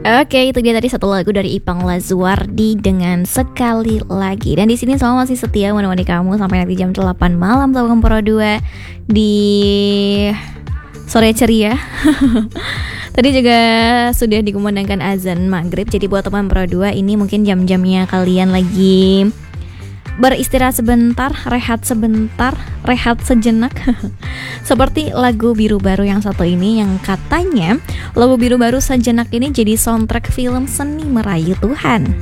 Oke, itu dia tadi satu lagu dari Ipang Lazuardi dengan Sekali Lagi. Dan di sini semua masih setia menemani kamu sampai nanti jam 8 malam Telkom Pro 2 di sore ceria. Tadi juga sudah dikumandangkan azan maghrib. Jadi buat teman Pro 2 ini mungkin jam-jamnya kalian lagi beristirahat sebentar, rehat sejenak. Seperti lagu Biru Baru yang satu ini, yang katanya lagu Biru Baru Sejenak ini jadi soundtrack film Seni Merayu Tuhan.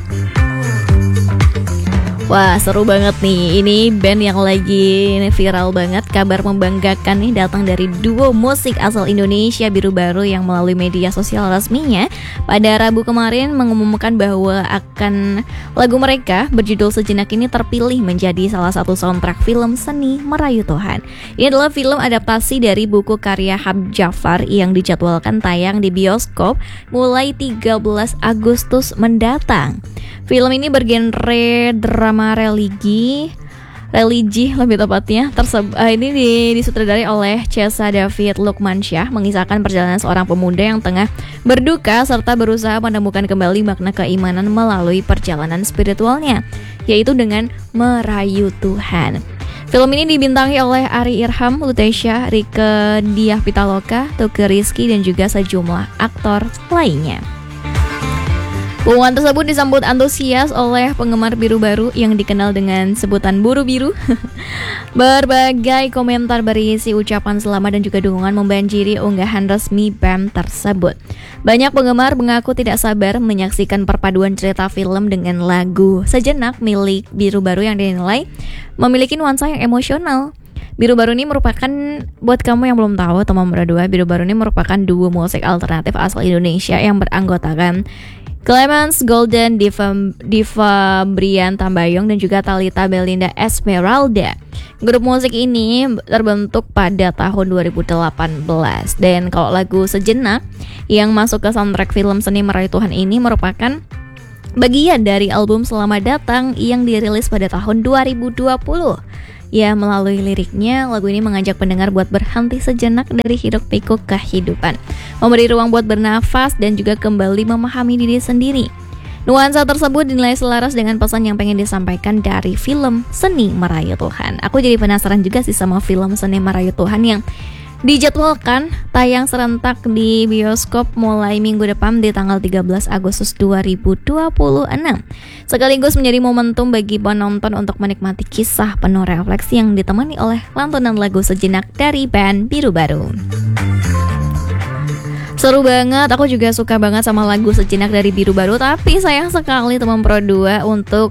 Wah, seru banget nih. Ini band yang lagi viral banget. Kabar membanggakan nih datang dari duo musik asal Indonesia Biru Baru yang melalui media sosial resminya pada Rabu kemarin mengumumkan bahwa akan lagu mereka berjudul Sejenak ini terpilih menjadi salah satu soundtrack film Seni Merayu Tuhan. Ini adalah film adaptasi dari buku karya Hab Jafar yang dijadwalkan tayang di bioskop mulai 13 Agustus mendatang. Film ini bergenre drama religi lebih tepatnya. Ini disutradarai oleh Cesa David Lukmansyah, mengisahkan perjalanan seorang pemuda yang tengah berduka serta berusaha menemukan kembali makna keimanan melalui perjalanan spiritualnya, yaitu dengan merayu Tuhan. Film ini dibintangi oleh Ari Irham, Lutesya, Rike Diah Pitaloka, Tuke Rizky, dan juga sejumlah aktor lainnya. Pengumuman tersebut disambut antusias oleh penggemar Biru Baru yang dikenal dengan sebutan Buru Biru. Berbagai komentar berisi ucapan selamat dan juga dukungan membanjiri unggahan resmi band tersebut. Banyak penggemar mengaku tidak sabar menyaksikan perpaduan cerita film dengan lagu Sejenak milik Biru Baru yang dinilai memiliki nuansa yang emosional. Biru Baru ini merupakan, buat kamu yang belum tahu teman berdua, Biru Baru ini merupakan duo musik alternatif asal Indonesia yang beranggotakan Clemens Golden, Diva Brian Tambayong, dan juga Thalita Belinda Esmeralda. Grup musik ini terbentuk pada tahun 2018. Dan kalau lagu Sejenak yang masuk ke soundtrack film Seni Merayu Tuhan ini merupakan bagian dari album Selamat Datang yang dirilis pada tahun 2020. Ya, melalui liriknya, lagu ini mengajak pendengar buat berhenti sejenak dari hiruk-pikuk kehidupan, memberi ruang buat bernafas dan juga kembali memahami diri sendiri. Nuansa tersebut dinilai selaras dengan pesan yang pengen disampaikan dari film Seni Merayu Tuhan. Aku jadi penasaran juga sih sama film Seni Merayu Tuhan yang dijadwalkan tayang serentak di bioskop mulai minggu depan di tanggal 13 Agustus 2026. Sekaligus menjadi momentum bagi penonton untuk menikmati kisah penuh refleksi yang ditemani oleh lantunan lagu Sejenak dari band Biru Baru. Seru banget, aku juga suka banget sama lagu Sejenak dari Biru Baru. Tapi sayang sekali teman Pro 2 untuk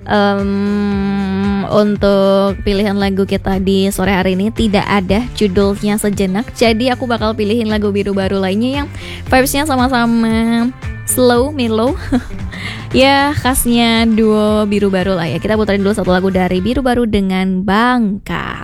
pilihan lagu kita di sore hari ini tidak ada judulnya Sejenak. Jadi aku bakal pilihin lagu Biru Baru lainnya yang vibes-nya sama-sama slow, mellow. Ya, khasnya duo Biru Baru lah ya. Kita puterin dulu satu lagu dari Biru Baru dengan Bangka.